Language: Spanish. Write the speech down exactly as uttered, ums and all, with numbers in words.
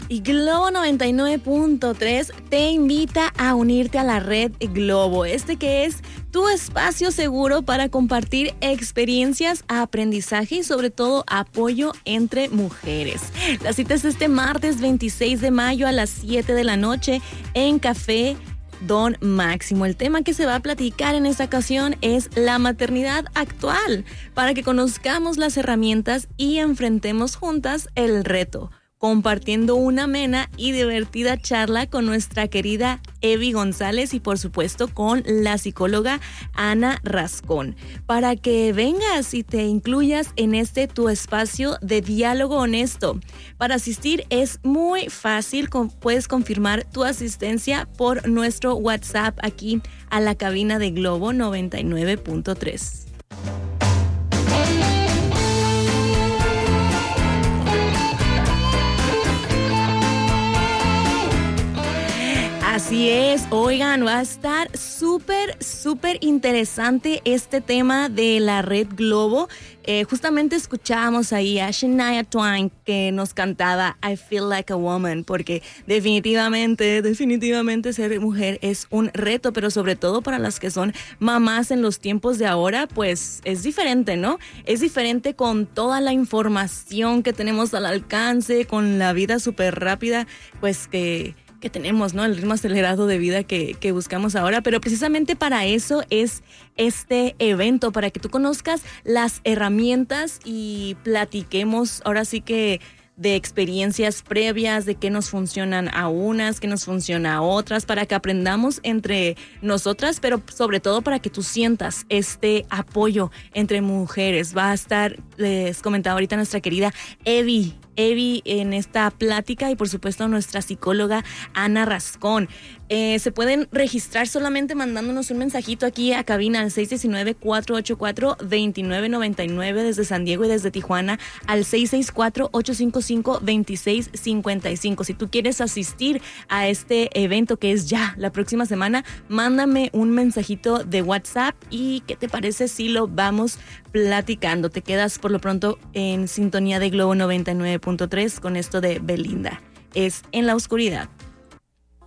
Y Globo noventa y nueve punto tres te invita a unirte a la red Globo, este que es tu espacio seguro para compartir experiencias, aprendizaje y sobre todo apoyo entre mujeres. La cita es este martes veintiséis de mayo a las siete de la noche en Café Don Máximo. El tema que se va a platicar en esta ocasión es la maternidad actual, para que conozcamos las herramientas y enfrentemos juntas el reto, compartiendo una amena y divertida charla con nuestra querida Evi González y por supuesto con la psicóloga Ana Rascón, para que vengas y te incluyas en este tu espacio de diálogo honesto. Para asistir es muy fácil, puedes confirmar tu asistencia por nuestro WhatsApp aquí a la cabina de Globo noventa y nueve punto tres. Así es, oigan, va a estar súper, súper interesante este tema de la red Globo. Eh, justamente escuchábamos ahí a Shania Twain que nos cantaba I Feel Like a Woman, porque definitivamente, definitivamente ser mujer es un reto, pero sobre todo para las que son mamás en los tiempos de ahora, pues es diferente, ¿no? Es diferente con toda la información que tenemos al alcance, con la vida súper rápida, pues que... que tenemos, ¿no? El ritmo acelerado de vida que, que buscamos ahora, pero precisamente para eso es este evento, para que tú conozcas las herramientas y platiquemos ahora sí que de experiencias previas, de qué nos funcionan a unas, qué nos funciona a otras, para que aprendamos entre nosotras, pero sobre todo para que tú sientas este apoyo entre mujeres. Va a estar, les comentaba ahorita nuestra querida Evi, Evi en esta plática y por supuesto nuestra psicóloga Ana Rascón. Eh, se pueden registrar solamente mandándonos un mensajito aquí a cabina al seis uno nueve, cuatro ocho cuatro, dos nueve nueve nueve desde San Diego y desde Tijuana al seis seis cuatro, ocho cinco cinco, dos seis cinco cinco. Si tú quieres asistir a este evento que es ya la próxima semana, mándame un mensajito de WhatsApp y ¿qué te parece si lo vamos platicando? Te quedas por lo pronto en sintonía de Globo noventa y nueve punto tres con esto de Belinda. Es En la Oscuridad.